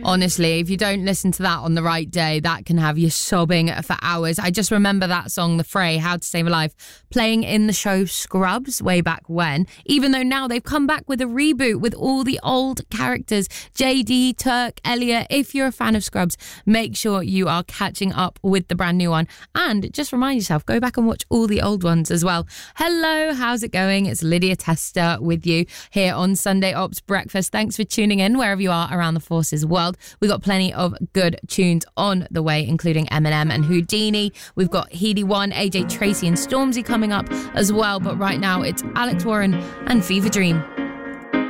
Honestly, if you don't listen to that on the right day, that can have you sobbing for hours. I just remember that song, The Fray, How to Save a Life, playing in the show Scrubs way back when, even though now they've come back with a reboot with all the old characters, JD, Turk, Elliot. If you're a fan of Scrubs, make sure you are catching up with the brand new one. And just remind yourself, go back and watch all the old ones as well. Hello, how's it going? It's Lydia Tester with you here on Sunday Ops Breakfast. Thanks for tuning in wherever you are around the Forces world. We've got plenty of good tunes on the way, including Eminem and Houdini. We've got Heedy One, AJ Tracy and Stormzy coming up as well. But right now, it's Alex Warren and Fever Dream.